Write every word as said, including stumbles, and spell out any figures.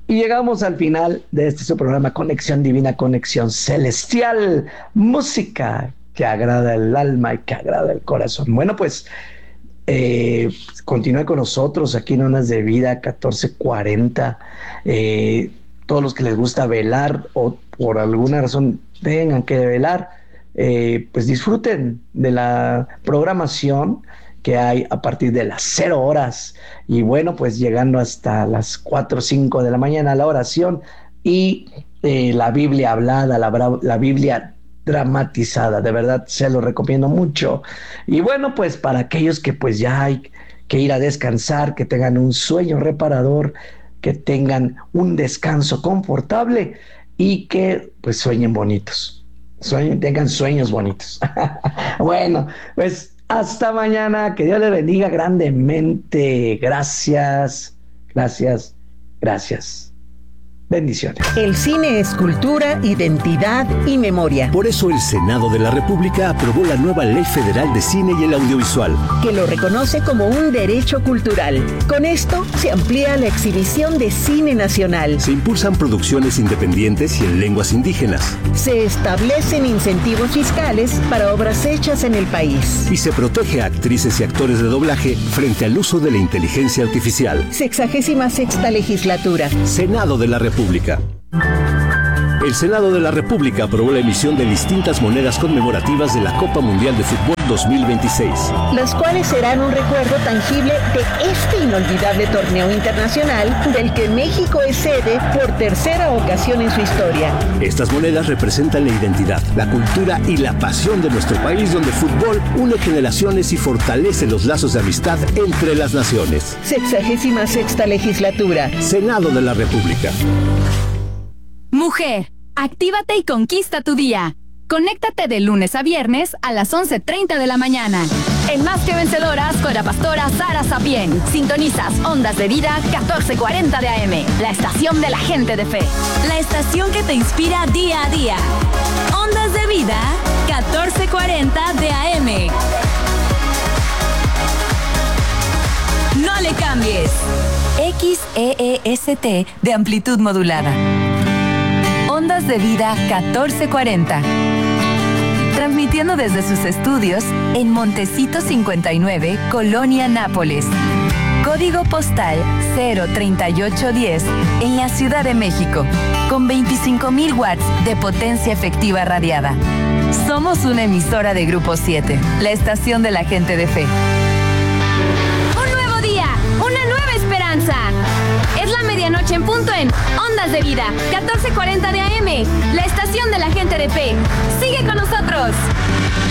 Y llegamos al final de este su programa Conexión Divina, Conexión Celestial, música que agrada el alma y que agrada el corazón. Bueno, pues eh, continúe con nosotros aquí en Ondas de Vida catorce cuarenta. Eh, todos los que les gusta velar o por alguna razón tengan que velar, eh, pues disfruten de la programación que hay a partir de las cero horas y bueno, pues llegando hasta las cuatro o cinco de la mañana la oración y eh, la Biblia hablada, la, la Biblia dramatizada, de verdad se lo recomiendo mucho. Y bueno, pues para aquellos que pues ya hay que ir a descansar, que tengan un sueño reparador, que tengan un descanso confortable y que pues sueñen bonitos, sueñen, tengan sueños bonitos. Bueno, pues hasta mañana, que Dios les bendiga grandemente. Gracias, gracias, gracias. Bendiciones. El cine es cultura, identidad y memoria. Por eso el Senado de la República aprobó la nueva Ley Federal de Cine y el Audiovisual, que lo reconoce como un derecho cultural. Con esto se amplía la exhibición de cine nacional. Se impulsan producciones independientes y en lenguas indígenas. Se establecen incentivos fiscales para obras hechas en el país. Y se protege a actrices y actores de doblaje frente al uso de la inteligencia artificial. Sexagésima sexta legislatura. Senado de la República. El Senado de la República aprobó la emisión de distintas monedas conmemorativas de la Copa Mundial de Fútbol dos mil veintiséis, las cuales serán un recuerdo tangible de este inolvidable torneo internacional del que México es sede por tercera ocasión en su historia. Estas monedas representan la identidad, la cultura y la pasión de nuestro país, donde el fútbol une generaciones y fortalece los lazos de amistad entre las naciones. Sexagésima sexta legislatura. Senado de la República. Mujer, actívate y conquista tu día. Conéctate de lunes a viernes a las once treinta de la mañana. En Más que Vencedoras con la pastora Sara Sapien. Sintonizas Ondas de Vida catorce cuarenta de A M, la estación de la gente de fe. La estación que te inspira día a día. Ondas de Vida catorce cuarenta de A M. No le cambies. X E E S T de amplitud modulada. Ondas de Vida catorce cuarenta. Transmitiendo desde sus estudios en Montecito cincuenta y nueve, Colonia Nápoles. Código postal cero treinta y ocho diez en la Ciudad de México, con veinticinco mil watts de potencia efectiva radiada. Somos una emisora de Grupo siete, la estación de la gente de fe. Un nuevo día, una nueva esperanza. Es la medianoche en punto en Ondas de Vida, catorce cuarenta de A M, la estación de la gente de fe. Sigue con nosotros.